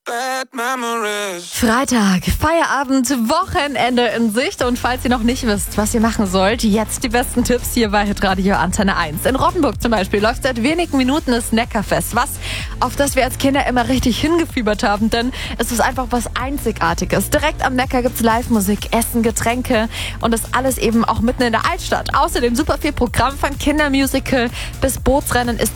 Bad memories. Freitag, Feierabend, Wochenende in Sicht. Und falls ihr noch nicht wisst, was ihr machen sollt, jetzt die besten Tipps hier bei Hitradio Antenne 1. In Rottenburg zum Beispiel läuft seit wenigen Minuten das Neckarfest. Was, auf das wir als Kinder immer richtig hingefiebert haben, denn es ist einfach was Einzigartiges. Direkt am Neckar gibt's Live-Musik, Essen, Getränke und das alles eben auch mitten in der Altstadt. Außerdem super viel Programm von Kindermusical bis Bootsrennen ist